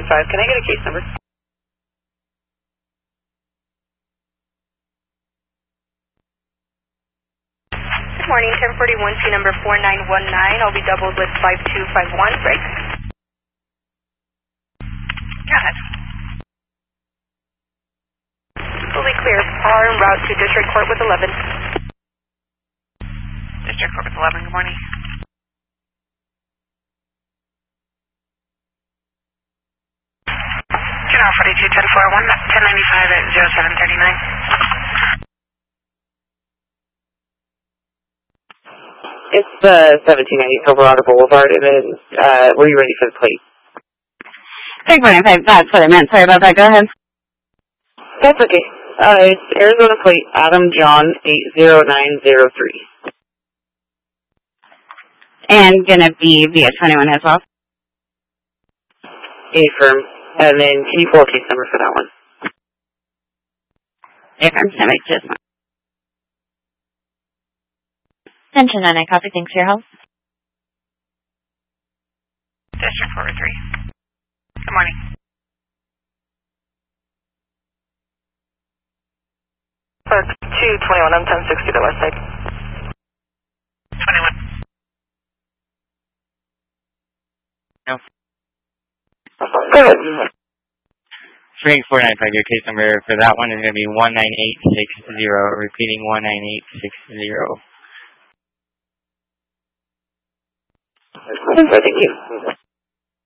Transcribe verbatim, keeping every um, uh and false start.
nine five. Can I get a case number? Good morning, ten forty-one, C number four nine one nine. I'll be doubled with five two five one. Break. Go ahead. Fully clear. Car en route to District Court with eleven. District Court with eleven, good morning. General forty-two ten forty-one, ten ninety-five at zero seven thirty-nine. It's uh, seventeen ninety Silverado Boulevard, and then uh, were you ready for the plate? six one nine five, that's what I meant. Sorry about that. Go ahead. That's okay. Uh, it's Arizona plate, Adam John eight zero nine zero three. And gonna be via twenty-one as well. Affirm. And then can you pull a case number for that one? Affirm. That makes just one. Attention, nine nine copy. Thanks for your help. District four three. Good morning. Park two twenty-one, I'm ten sixty the west side. twenty-one. No. Go ahead. Spring four nine five, your case number for that one is going to be one nine eight six zero, repeating one nine eight six zero. Thank you.